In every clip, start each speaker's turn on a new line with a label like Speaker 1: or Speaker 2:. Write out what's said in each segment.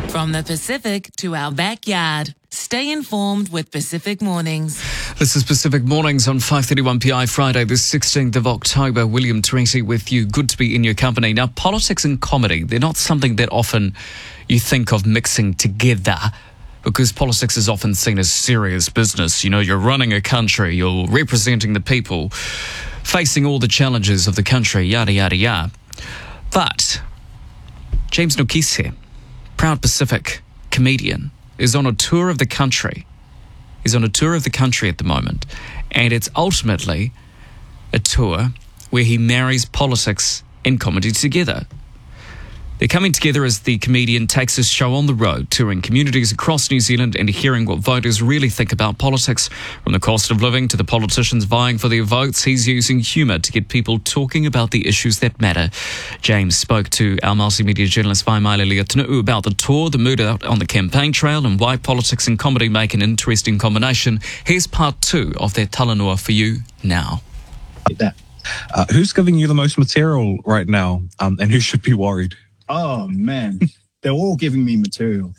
Speaker 1: From the Pacific to our backyard. Stay informed with Pacific Mornings.
Speaker 2: This is Pacific Mornings on 5:31 PI Friday, the 16th of October. William Tracy with you. Good to be in your company. Now, politics and comedy, they're not something that often you think of mixing together, because politics is often seen as serious business. You know, you're running a country, you're representing the people, facing all the challenges of the country, yada, yada, yada. But James Nokise, proud Pacific comedian, is on a tour of the country. He's on a tour of the country at the moment, and it's ultimately a tour where he marries politics and comedy together. They're coming together as the comedian takes his show on the road, touring communities across New Zealand and hearing what voters really think about politics. From the cost of living to the politicians vying for their votes, he's using humour to get people talking about the issues that matter. James spoke to our multimedia journalist Vaimaile Leotunuu about the tour, the mood out on the campaign trail, and why politics and comedy make an interesting combination. Here's part 2 of that talanua for you now.
Speaker 3: Who's giving you the most material right now, and who should be worried?
Speaker 4: Oh, man. They're all giving me material.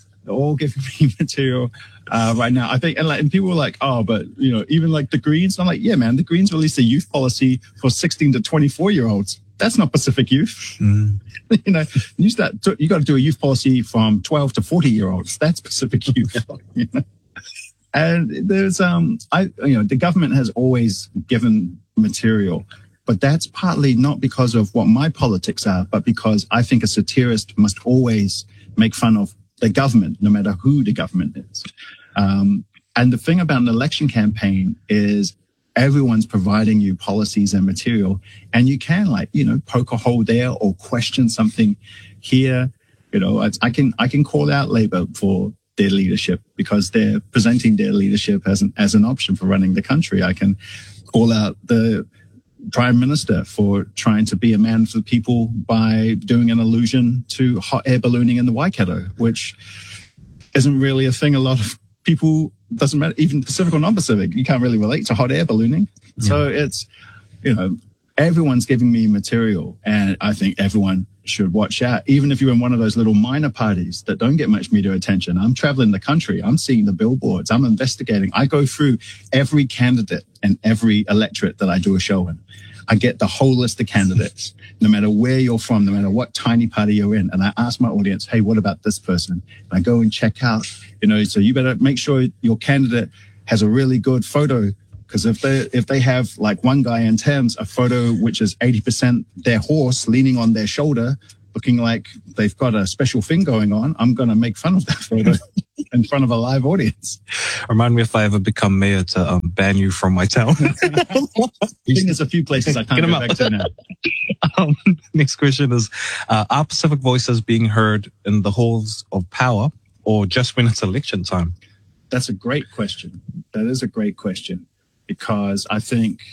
Speaker 4: Right now. I think, and people were like, oh, but, you know, even like the Greens. I'm like, yeah, man, the Greens released a youth policy for 16 to 24-year-olds. That's not Pacific youth. You know, you got to do a youth policy from 12 to 40-year-olds. That's Pacific youth. You know? And there's, the government has always given material. But that's partly not because of what my politics are, but because I think a satirist must always make fun of the government, no matter who the government is. And the thing about an election campaign is everyone's providing you policies and material, and you can poke a hole there or question something here. You know, I can call out Labour for their leadership because they're presenting their leadership as an option for running the country. I can call out the Prime Minister for trying to be a man for the people by doing an allusion to hot air ballooning in the Waikato, which isn't really a thing a lot of people, doesn't matter, even Pacific or non-Pacific, you can't really relate to hot air ballooning. Yeah. So it's, everyone's giving me material, and I think everyone should watch out. Even if you're in one of those little minor parties that don't get much media attention, I'm traveling the country. I'm seeing the billboards. I'm investigating. I go through every candidate and every electorate that I do a show in. I get the whole list of candidates, no matter where you're from, no matter what tiny party you're in. And I ask my audience, hey, what about this person? And I go and check out, so you better make sure your candidate has a really good photo. Because if they have, like one guy in Thames, a photo which is 80% their horse leaning on their shoulder, looking like they've got a special thing going on, I'm going to make fun of that photo in front of a live audience.
Speaker 3: Remind me if I ever become mayor to ban you from my town.
Speaker 4: I think there's a few places I can't go back to now.
Speaker 3: Next question is, are Pacific voices being heard in the halls of power or just when it's election time?
Speaker 4: That's a great question. That is a great question. Because I think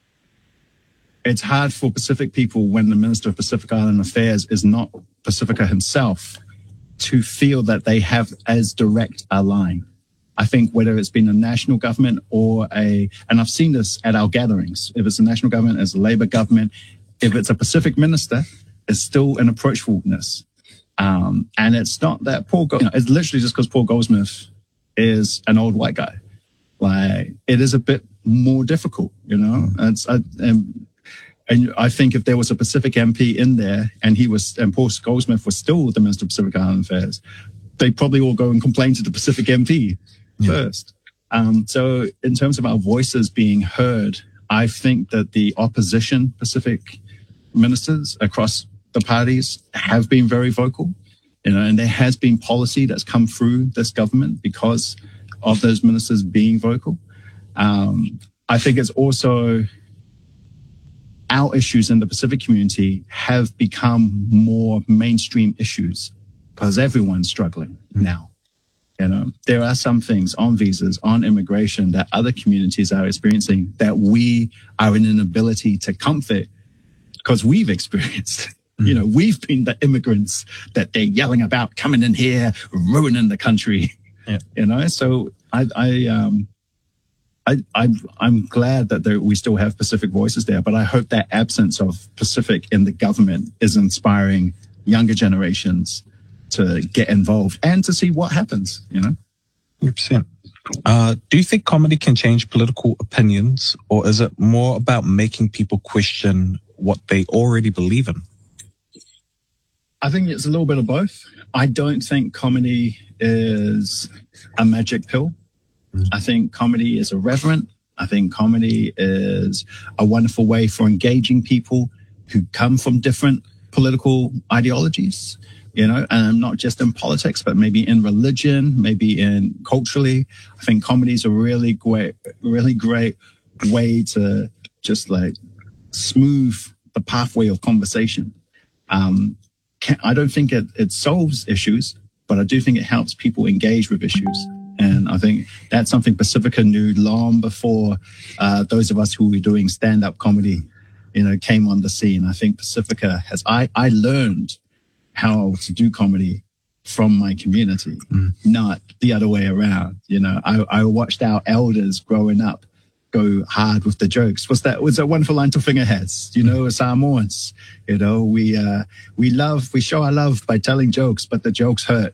Speaker 4: it's hard for Pacific people when the Minister of Pacific Island Affairs is not Pacifica himself to feel that they have as direct a line. I think whether it's been a national government or and I've seen this at our gatherings, if it's a national government, it's a Labour government, if it's a Pacific minister, it's still an approachableness. And it's not that it's literally just because Paul Goldsmith is an old white guy. Like, it is a bit more difficult, and I think if there was a Pacific MP in there and Paul Goldsmith was still the Minister of Pacific Island Affairs, they'd probably all go and complain to the Pacific MP first. So in terms of our voices being heard, I think that the opposition Pacific ministers across the parties have been very vocal, and there has been policy that's come through this government because of those ministers being vocal. I think it's also our issues in the Pacific community have become more mainstream issues because everyone's struggling now. There are some things on visas, on immigration that other communities are experiencing that we are in an inability to comfort because we've experienced. We've been the immigrants that they're yelling about coming in here, ruining the country. Yeah. So I'm glad that we still have Pacific voices there, but I hope that absence of Pacific in the government is inspiring younger generations to get involved and to see what happens,
Speaker 3: 100%. Do you think comedy can change political opinions, or is it more about making people question what they already believe in?
Speaker 4: I think it's a little bit of both. I don't think comedy is a magic pill. I think comedy is irreverent. I think comedy is a wonderful way for engaging people who come from different political ideologies, and not just in politics, but maybe in religion, maybe in culturally. I think comedy is a really great way to just like smooth the pathway of conversation. I don't think it solves issues, but I do think it helps people engage with issues. And I think that's something Pacifica knew long before those of us who were doing stand-up comedy, came on the scene. I think Pacifica I learned how to do comedy from my community, not the other way around. I watched our elders growing up go hard with the jokes. Was that wonderful line to Fingerheads? Samoans, we show our love by telling jokes, but the jokes hurt.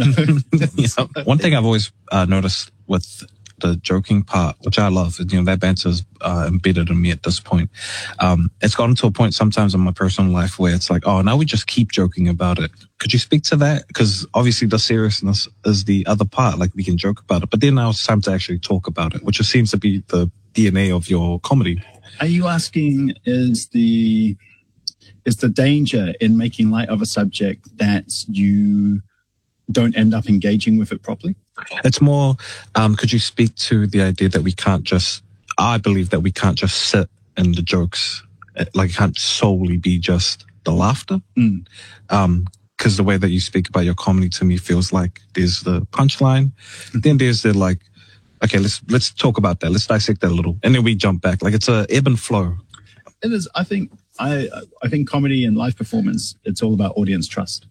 Speaker 3: Yeah. One thing I've always noticed with the joking part, which I love, that banter is embedded in me at this point. It's gotten to a point sometimes in my personal life where it's like, oh, now we just keep joking about it. Could you speak to that? Because obviously the seriousness is the other part. Like, we can joke about it, but then now it's time to actually talk about it, which just seems to be the DNA of your comedy.
Speaker 4: Are you asking, is the danger in making light of a subject that you don't end up engaging with it properly?
Speaker 3: It's more, could you speak to the idea that I believe that we can't just sit in the jokes, like it can't solely be just the laughter. Because the way that you speak about your comedy to me feels like there's the punchline, then there's the like, okay, let's talk about that. Let's dissect that a little. And then we jump back. Like, it's a ebb and flow.
Speaker 4: It is. I think comedy and live performance, it's all about audience trust.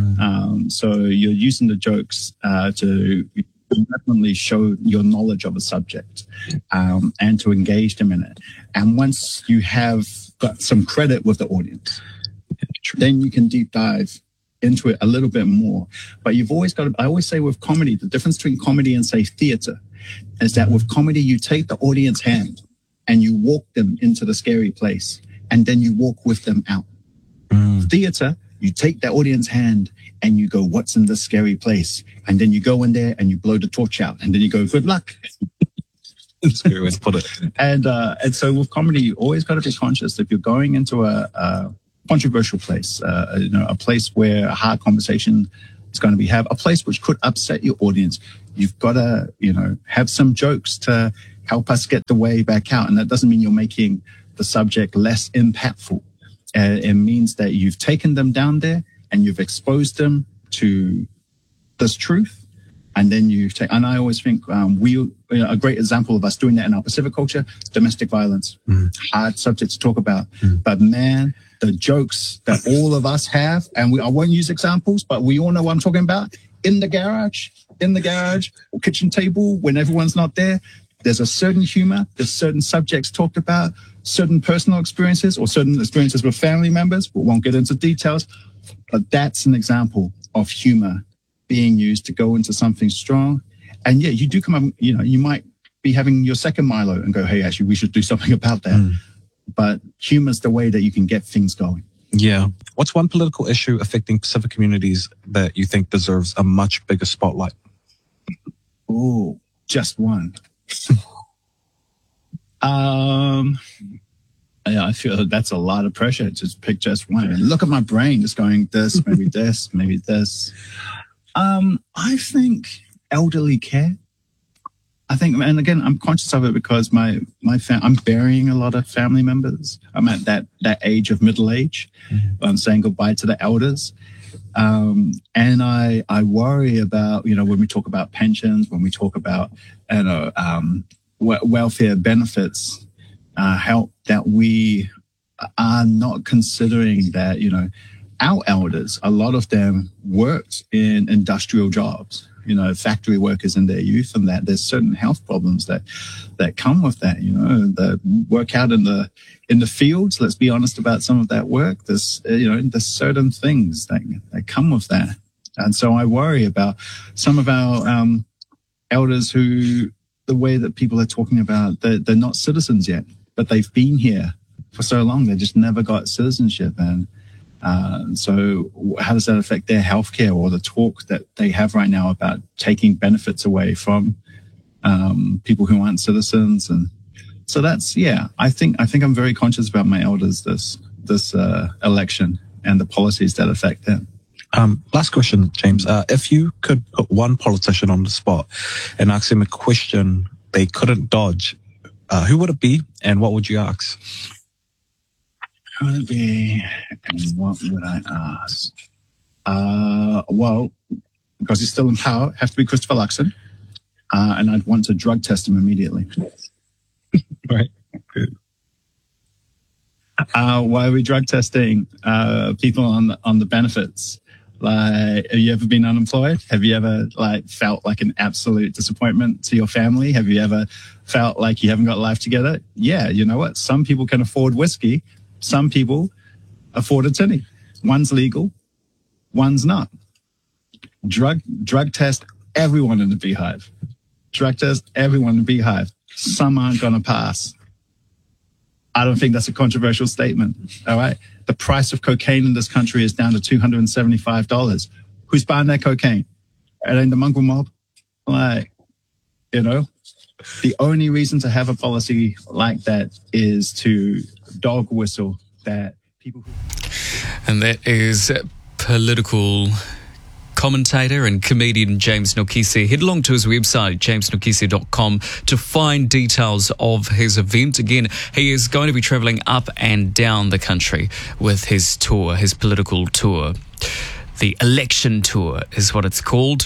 Speaker 4: So you're using the jokes to definitely show your knowledge of a subject and to engage them in it. And once you have got some credit with the audience, then you can deep dive into it a little bit more. But you've always got to, I always say with comedy, the difference between comedy and say theater is that with comedy, you take the audience hand and you walk them into the scary place, and then you walk with them out. Theater, you take that audience hand and you go, what's in this scary place? And then you go in there and you blow the torch out, and then you go, good luck.
Speaker 3: That's a great way to put it.
Speaker 4: And so with comedy, you always got to be conscious if you're going into a controversial place, a place where a hard conversation is going to be had, a place which could upset your audience. You've got to, have some jokes to help us get the way back out. And that doesn't mean you're making the subject less impactful. It means that you've taken them down there and you've exposed them to this truth. And then and I always think a great example of us doing that in our Pacific culture, domestic violence, hard subject to talk about. But man, the jokes that all of us have, and I won't use examples, but we all know what I'm talking about. In the garage, or kitchen table, when everyone's not there, there's a certain humor, there's certain subjects talked about, certain personal experiences or certain experiences with family members. We won't get into details, but that's an example of humor being used to go into something strong. And yeah, you do come up, you might be having your second Milo and go, hey, actually, we should do something about that. But humor's the way that you can get things going.
Speaker 3: Yeah. What's one political issue affecting Pacific communities that you think deserves a much bigger spotlight?
Speaker 4: Oh, just one. Yeah, I feel that's a lot of pressure to just pick just one. And look at my brain just going this, maybe this, maybe this. I think elderly care. I think, and again, I'm conscious of it because I'm burying a lot of family members. I'm at that age of middle age. I'm saying goodbye to the elders. And I worry about, when we talk about pensions, when we talk about, welfare benefits, help, that we are not considering that, our elders, a lot of them worked in industrial jobs, factory workers in their youth, and that there's certain health problems that come with that, the work out in the fields. Let's be honest about some of that work. There's, there's certain things that come with that. And so I worry about some of our elders who, the way that people are talking about, they're not citizens yet, but they've been here for so long, they just never got citizenship. And so how does that affect their healthcare or the talk that they have right now about taking benefits away from people who aren't citizens? And so that's, I think I'm very conscious about my elders this election and the policies that affect them.
Speaker 3: Last question, James. If you could put one politician on the spot and ask him a question they couldn't dodge, who would it be and what would you ask?
Speaker 4: Who would it be and what would I ask? Well, because he's still in power, it'd have to be Christopher Luxon. And I'd want to drug test him immediately.
Speaker 3: Right. Good.
Speaker 4: Why are we drug testing people on the benefits? Like, have you ever been unemployed? Have you ever felt like an absolute disappointment to your family? Have you ever felt like you haven't got life together? Yeah, you know what? Some people can afford whiskey. Some people afford a tinny. One's legal, one's not. Drug test everyone in the Beehive. Drug test everyone in the Beehive. Some aren't going to pass. I don't think that's a controversial statement. All right. The price of cocaine in this country is down to $275. Who's buying that cocaine? It ain't the mongrel mob. The only reason to have a policy like that is to dog whistle that people who...
Speaker 2: And that is political commentator and comedian James Nokise. Head along to his website, jamesnokise.com, to find details of his event. Again, he is going to be travelling up and down the country with his tour, his political tour. The election tour is what it's called.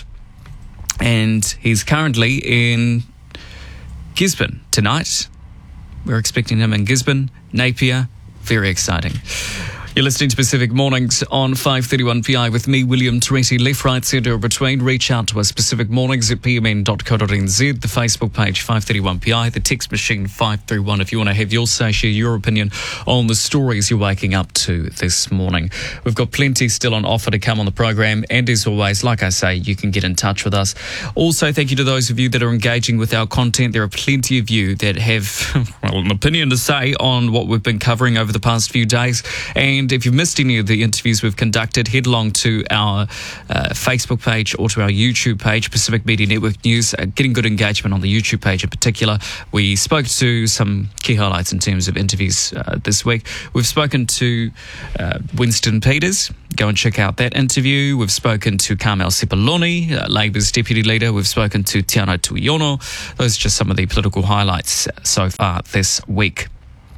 Speaker 2: And he's currently in Gisborne tonight. We're expecting him in Gisborne, Napier. Very exciting. You're listening to Pacific Mornings on 531 PI with me, William Teresi. Left, right, centre, or between. Reach out to us, Pacific Mornings at pmn.co.nz, the Facebook page 531 PI, the text machine 531 if you want to have your say, share your opinion on the stories you're waking up to this morning. We've got plenty still on offer to come on the program, and as always, like I say, you can get in touch with us. Also, thank you to those of you that are engaging with our content. There are plenty of you that have an opinion to say on what we've been covering over the past few days, and if you've missed any of the interviews we've conducted, head along to our Facebook page or to our YouTube page, Pacific Media Network News. Getting good engagement on the YouTube page in particular. We spoke to some key highlights in terms of interviews this week. We've spoken to Winston Peters. Go and check out that interview. We've spoken to Carmel Sepuloni, Labour's deputy leader. We've spoken to Tiano Tuiono. Those are just some of the political highlights so far this week.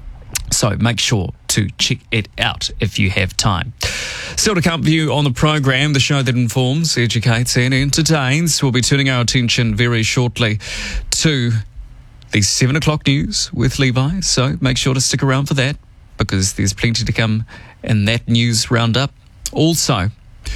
Speaker 2: So make sure to check it out if you have time. Still to come for you on the program, the show that informs, educates and entertains. We'll be turning our attention very shortly to the 7 o'clock news with Levi. So make sure to stick around for that, because there's plenty to come in that news roundup. Also,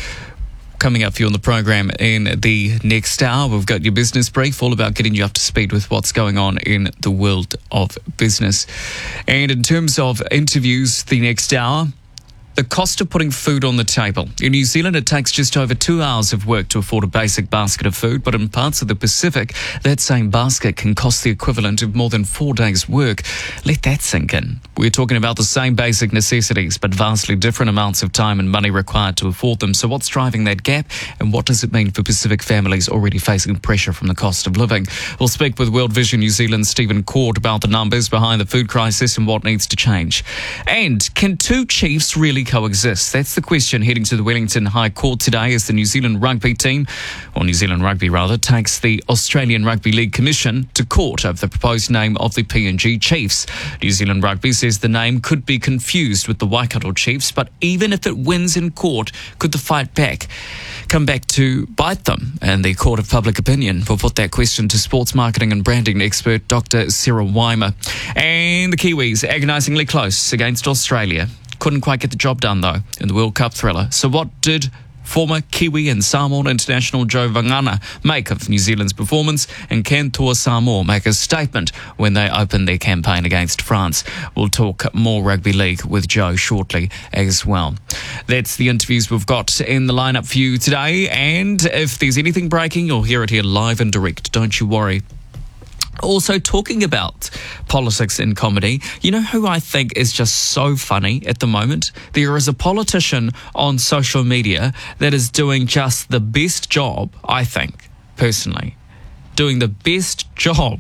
Speaker 2: coming up for you on the program in the next hour, we've got your business brief, all about getting you up to speed with what's going on in the world of business. And in terms of interviews, the next hour, the cost of putting food on the table. In New Zealand, it takes just over 2 hours of work to afford a basic basket of food, but in parts of the Pacific, that same basket can cost the equivalent of more than 4 days' work. Let that sink in. We're talking about the same basic necessities, but vastly different amounts of time and money required to afford them. So what's driving that gap, and what does it mean for Pacific families already facing pressure from the cost of living? We'll speak with World Vision New Zealand's Stephen Court about the numbers behind the food crisis and what needs to change. And can two chiefs really coexist? That's the question heading to the Wellington High Court today as the New Zealand Rugby team, or New Zealand Rugby rather, takes the Australian Rugby League Commission to court over the proposed name of the PNG Chiefs. New Zealand Rugby says the name could be confused with the Waikato Chiefs, but even if it wins in court, could the fight back come back to bite them? And the Court of Public Opinion will put that question to sports marketing and branding expert Dr. Sarah Weimer. And the Kiwis agonisingly close against Australia. Couldn't quite get the job done, though, in the World Cup thriller. So what did former Kiwi and Samoan international Joe Vangana make of New Zealand's performance, and can Toa Samoa make a statement when they open their campaign against France? We'll talk more rugby league with Joe shortly as well. That's the interviews we've got in the lineup for you today, and if there's anything breaking, you'll hear it here live and direct. Don't you worry. Also, talking about politics and comedy, you know who I think is just so funny at the moment? There is a politician on social media that is doing just the best job, I think, personally, doing the best job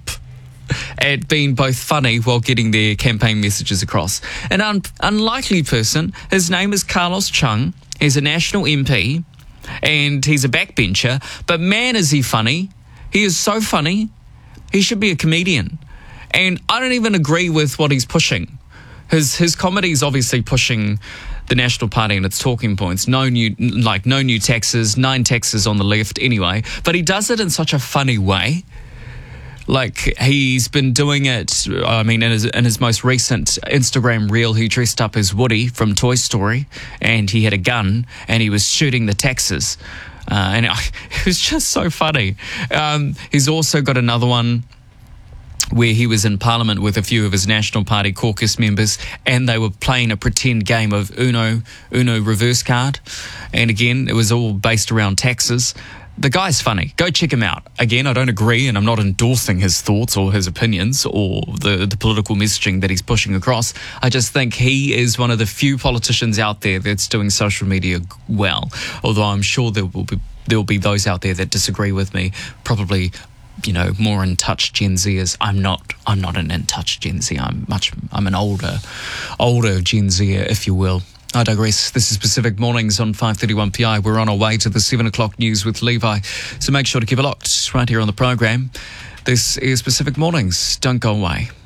Speaker 2: at being both funny while getting their campaign messages across. An unlikely person, his name is Carlos Chung. He's a national MP and he's a backbencher, but man, is he funny. He is so funny. He should be a comedian. And I don't even agree with what he's pushing. His comedy is obviously pushing the National Party and its talking points. No new taxes, 9 taxes on the left anyway. But he does it in such a funny way. Like, he's been doing it, I mean, in his most recent Instagram reel, he dressed up as Woody from Toy Story, and he had a gun, and he was shooting the taxes. And it was just so funny. He's also got another one where he was in Parliament with a few of his National Party caucus members, and they were playing a pretend game of Uno reverse card. And again, it was all based around taxes. The guy's funny. Go check him out. Again, I don't agree, and I'm not endorsing his thoughts or his opinions or the political messaging that he's pushing across. I just think he is one of the few politicians out there that's doing social media well. Although I'm sure there will be those out there that disagree with me. Probably, more in touch Gen Zers. I'm not an in touch Gen Z. I'm an older Gen Zer, if you will. I digress. This is Pacific Mornings on 531 PI. We're on our way to the 7 o'clock news with Levi, so make sure to keep it locked right here on the program. This is Pacific Mornings. Don't go away.